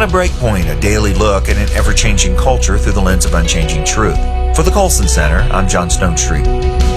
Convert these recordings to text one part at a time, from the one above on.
to Breakpoint, a daily look at an ever-changing culture through the lens of unchanging truth. For the Colson Center, I'm John Stonestreet.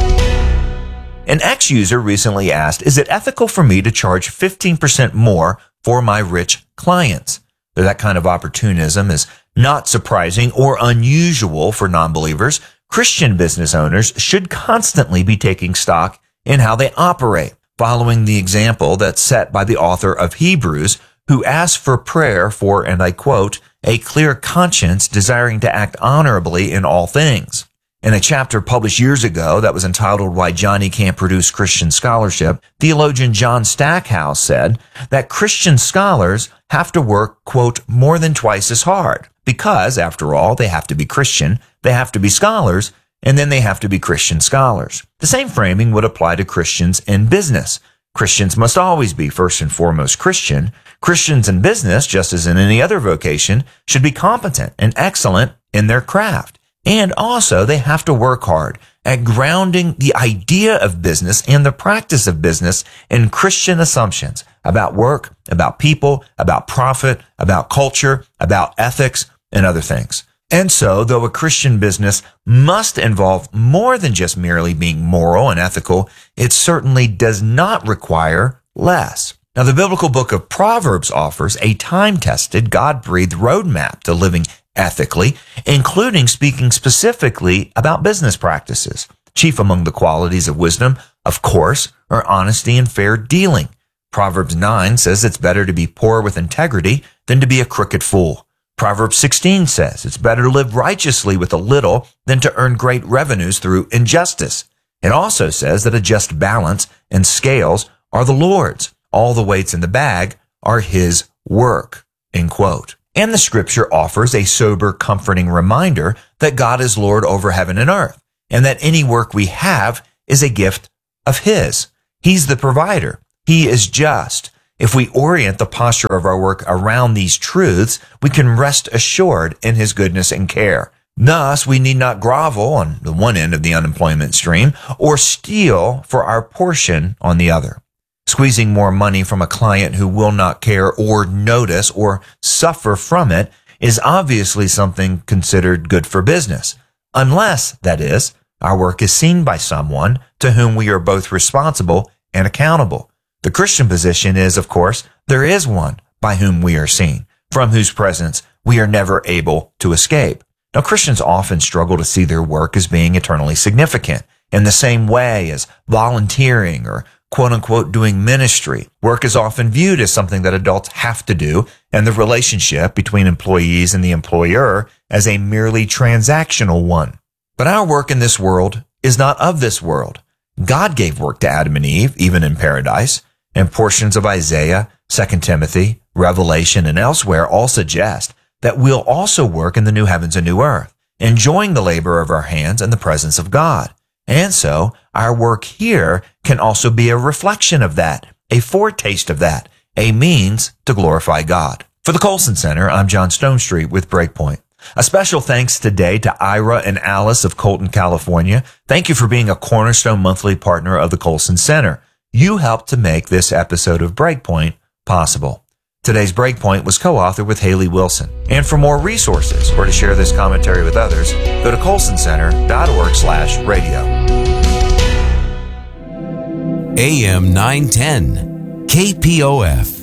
An ex-user recently asked, is it ethical for me to charge 15% more for my rich clients? That kind of opportunism is not surprising or unusual for non-believers. Christian business owners should constantly be taking stock in how they operate, following the example that's set by the author of Hebrews, who asked for prayer for, and I quote, a clear conscience desiring to act honorably in all things. In a chapter published years ago that was entitled Why Johnny Can't Produce Christian Scholarship, theologian John Stackhouse said that Christian scholars have to work, quote, more than twice as hard because, after all, they have to be Christian, they have to be scholars, and then they have to be Christian scholars. The same framing would apply to Christians in business. Christians must always be first and foremost Christian. Christians in business, just as in any other vocation, should be competent and excellent in their craft. And also, they have to work hard at grounding the idea of business and the practice of business in Christian assumptions about work, about people, about profit, about culture, about ethics, and other things. And so, though a Christian business must involve more than just merely being moral and ethical, it certainly does not require less. Now, the biblical book of Proverbs offers a time-tested, God-breathed roadmap to living ethically, including speaking specifically about business practices. Chief among the qualities of wisdom, of course, are honesty and fair dealing. Proverbs 9 says it's better to be poor with integrity than to be a crooked fool. Proverbs 16 says it's better to live righteously with a little than to earn great revenues through injustice. It also says that a just balance and scales are the Lord's. All the weights in the bag are his work, end quote. And the scripture offers a sober, comforting reminder that God is Lord over heaven and earth, and that any work we have is a gift of his. He's the provider. He is just. If we orient the posture of our work around these truths, we can rest assured in his goodness and care. Thus, we need not grovel on the one end of the unemployment stream or steal for our portion on the other. Squeezing more money from a client who will not care or notice or suffer from it is obviously something considered good for business, unless, that is, our work is seen by someone to whom we are both responsible and accountable. The Christian position is, of course, there is one by whom we are seen, from whose presence we are never able to escape. Now, Christians often struggle to see their work as being eternally significant, in the same way as volunteering or quote-unquote doing ministry. Work is often viewed as something that adults have to do, and the relationship between employees and the employer as a merely transactional one. But our work in this world is not of this world. God gave work to Adam and Eve, even in paradise, and portions of Isaiah, 2 Timothy, Revelation, and elsewhere all suggest that we'll also work in the new heavens and new earth, enjoying the labor of our hands and the presence of God. And so, our work here can also be a reflection of that, a foretaste of that, a means to glorify God. For the Colson Center, I'm John Stonestreet with Breakpoint. A special thanks today to Ira and Alice of Colton, California. Thank you for being a Cornerstone monthly partner of the Colson Center. You helped to make this episode of Breakpoint possible. Today's Breakpoint was co-authored with Haley Wilson. And for more resources or to share this commentary with others, go to colsoncenter.org/radio. AM 910, KPOF.